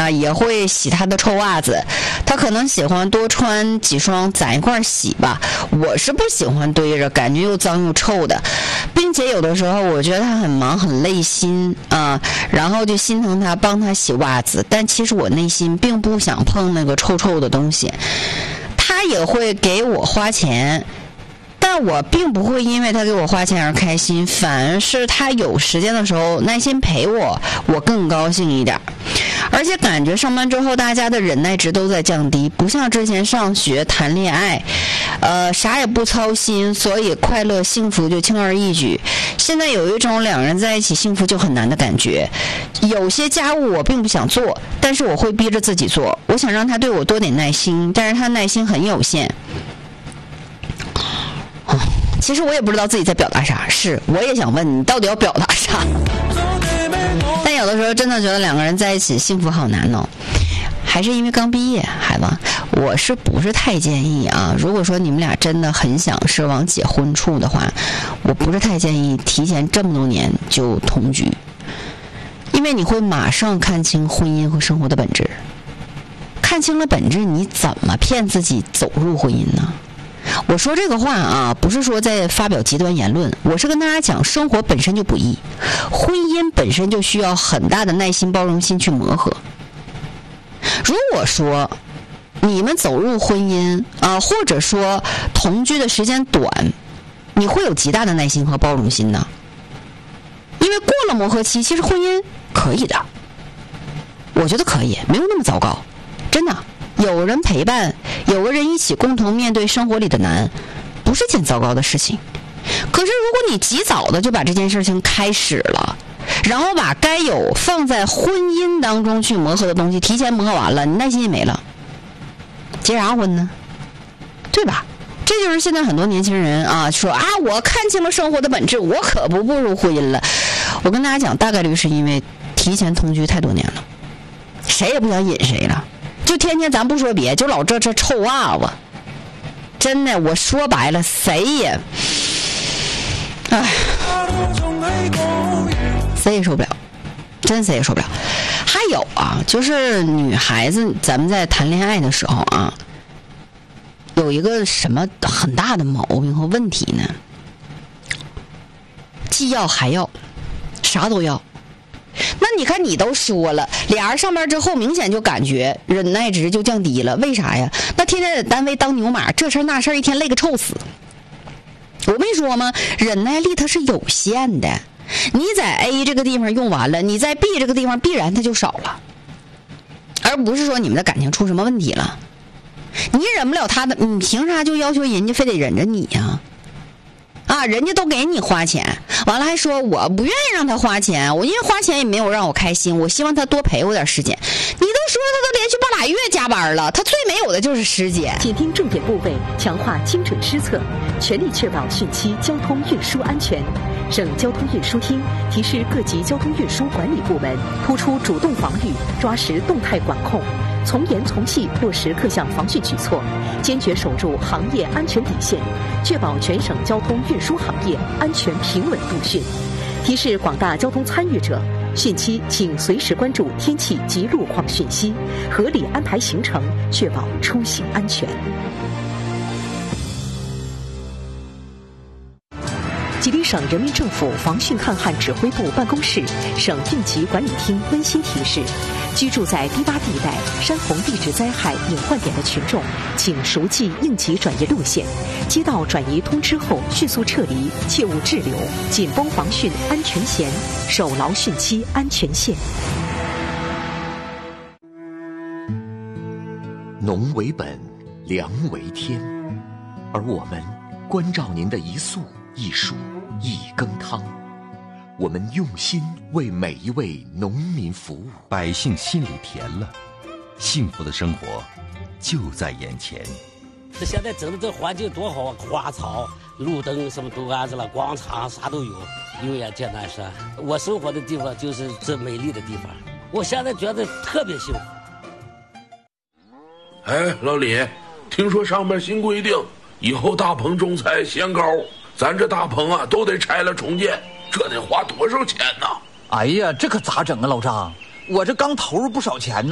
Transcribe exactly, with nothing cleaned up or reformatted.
啊，也会洗他的臭袜子。他可能喜欢多穿几双攒一块洗吧，我是不喜欢堆着，感觉又脏又臭的，并且有的时候我觉得他很忙很累心啊，然后就心疼他帮他洗袜子，但其实我内心并不想碰那个臭臭的东西。他也会给我花钱，但我并不会因为他给我花钱而开心，反而是他有时间的时候耐心陪我，我更高兴一点。而且感觉上班之后大家的忍耐值都在降低，不像之前上学谈恋爱呃，啥也不操心，所以快乐幸福就轻而易举。现在有一种两人在一起幸福就很难的感觉。有些家务我并不想做，但是我会逼着自己做，我想让他对我多点耐心，但是他耐心很有限。其实我也不知道自己在表达啥，是我也想问你到底要表达啥。但有的时候真的觉得两个人在一起幸福好难哦，还是因为刚毕业，孩子，我是不是太建议啊？如果说你们俩真的很想是往结婚处的话，我不是太建议提前这么多年就同居，因为你会马上看清婚姻和生活的本质。看清了本质，你怎么骗自己走入婚姻呢？我说这个话啊，不是说在发表极端言论，我是跟大家讲，生活本身就不易，婚姻本身就需要很大的耐心包容心去磨合。如果说你们走入婚姻啊，或者说同居的时间短，你会有极大的耐心和包容心呢？因为过了磨合期，其实婚姻可以的，我觉得可以，没有那么糟糕，真的。有人陪伴，有个人一起共同面对生活里的难，不是件糟糕的事情。可是如果你及早的就把这件事情开始了，然后把该有放在婚姻当中去磨合的东西提前磨合完了，你耐心也没了，结啥婚呢？对吧？这就是现在很多年轻人啊说啊，我看清了生活的本质，我可不步入婚姻了。我跟大家讲，大概率是因为提前同居太多年了，谁也不想引谁了，就天天咱不说别，就老这这臭袜子，真的，我说白了，谁也，哎，谁也受不了，真谁也受不了。还有啊，就是女孩子，咱们在谈恋爱的时候啊，有一个什么很大的毛病和问题呢？既要还要，啥都要。那你看你都说了，俩人上班之后明显就感觉忍耐值就降低了，为啥呀？那天天在单位当牛马，这事那事一天累个臭死。我没说吗？忍耐力它是有限的，你在 A 这个地方用完了，你在 B 这个地方必然它就少了，而不是说你们的感情出什么问题了。你忍不了他的，你凭啥就要求人家非得忍着你呀？啊，人家都给你花钱，完了还说我不愿意让他花钱，我因为花钱也没有让我开心，我希望他多陪我点时间。你都说他都连续半拉月加班了，他最没有的就是时间。 紧盯重点部位，强化精准施策，全力确保汛期交通运输安全。省交通运输厅提示各级交通运输管理部门，突出主动防御，抓实动态管控，从严从细落实各项防汛举措，坚决守住行业安全底线，确保全省交通运输行业安全平稳度汛。提示广大交通参与者，汛期请随时关注天气及路况讯息，合理安排行程，确保出行安全。吉林省人民政府防汛抗旱指挥部办公室、省应急管理厅温馨提示：居住在低洼地带、山洪地质灾害隐患点的群众，请熟记应急转移路线，接到转移通知后迅速撤离，切勿滞留，紧绷防汛安全弦，守牢汛期安全线。 农为本，粮为天，而我们关照您的一粟一蔬一羹汤，我们用心为每一位农民服务， 百姓心里甜了，幸福的生活就在眼前。 这现在整的这环境多好啊，花草、路灯什么都安置了，广场啥都有，永远见南山。我生活的地方就是这美丽的地方，我现在觉得特别幸福。 哎，老李，听说上面新规定，以后大棚种菜限高，咱这大棚啊都得拆了重建，这得花多少钱呢？ 哎呀，这可咋整啊，老张？我这刚投入不少钱呢。